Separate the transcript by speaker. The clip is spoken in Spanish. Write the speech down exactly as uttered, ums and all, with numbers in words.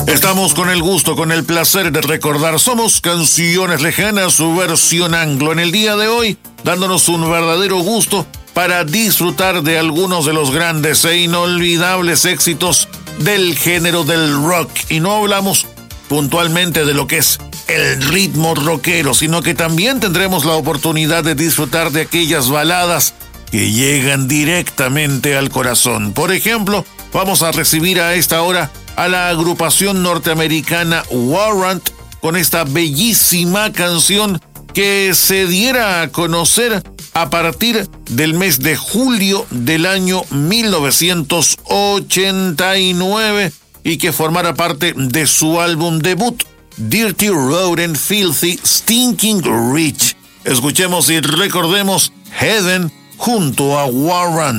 Speaker 1: Estamos con el gusto, con el placer de recordar Somos Canciones Lejanas, su versión anglo en el día de hoy, dándonos un verdadero gusto para disfrutar de algunos de los grandes e inolvidables éxitos del género del rock. Y no hablamos puntualmente de lo que es el ritmo rockero, sino que también tendremos la oportunidad de disfrutar de aquellas baladas que llegan directamente al corazón. Por ejemplo, vamos a recibir a esta hora a la agrupación norteamericana Warrant con esta bellísima canción que se diera a conocer a partir del mes de julio del año mil novecientos ochenta y nueve y que formara parte de su álbum debut, Dirty Rotten Filthy Stinking Rich. Escuchemos y recordemos Heaven junto a Warrant.